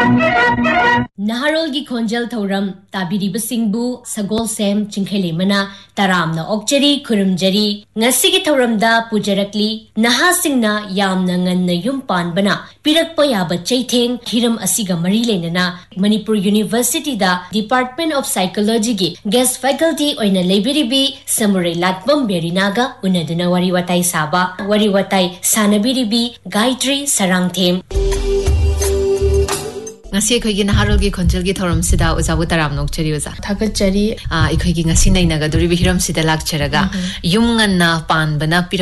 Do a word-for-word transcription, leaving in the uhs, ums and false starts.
Naharol gi khonjal thoram tabiri basingbu sagol sem chingkhele mana taramna okchari khurumjari ngasi gi thoram da pujarakli naha singna yamna nganna yum panbana pirakpa yaba chaitheng hiram asiga mari lenana Manipur University da Department of Psychology gi guest faculty oina lebiribi Samurai Latbam Berinaga unaduna wari watai saba wari watai sanabiribi Gayatri Sarangthem ngasi khoi gi naharol gi khonjal gi thoram sida ujabu taram nok chari uja thagat chari a ikhoi gi ngasi nai naga duri bi hiram sida lak charaga yum ngan na pan bana